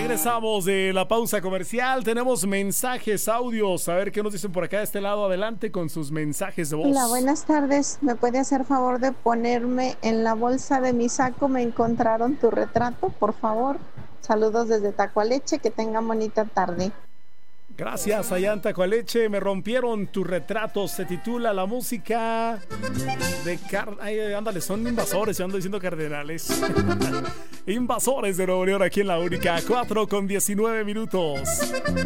Regresamos de la pausa comercial. Tenemos mensajes, audios. A ver qué nos dicen por acá de este lado. Adelante con sus mensajes de voz. Hola, buenas tardes. ¿Me puede hacer favor de ponerme en la bolsa de mi saco? Me encontraron tu retrato, por favor. Saludos desde Tacualeche. Que tengan bonita tarde. Gracias, Ayanta Coaleche. Me rompieron tu retrato. Se titula la música de ándale, son invasores. Yo ando diciendo cardenales. Invasores de Nuevo León aquí en la única. 4:19.